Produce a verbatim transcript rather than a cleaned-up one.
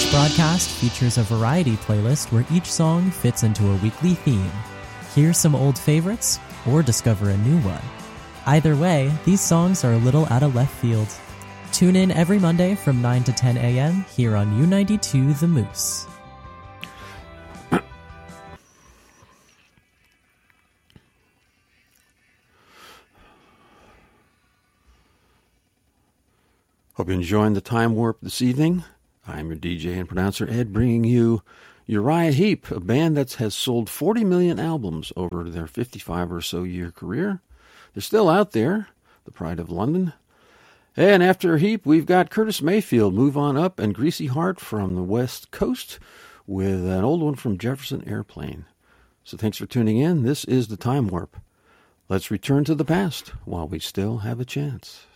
Each broadcast features a variety playlist where each song fits into a weekly theme. Hear some old favorites, or discover a new one. Either way, these songs are a little out of left field. Tune in every Monday from nine to ten a.m. here on U ninety-two The Moose. Hope you're enjoying the Time Warp this evening. I'm your D J and pronouncer Ed, bringing you Uriah Heep, a band that has sold forty million albums over their fifty-five or so year career. They're still out there, the pride of London. And after Heep, we've got Curtis Mayfield, Move On Up, and Greasy Heart from the West Coast with an old one from Jefferson Airplane. So thanks for tuning in. This is the Time Warp. Let's return to the past while we still have a chance.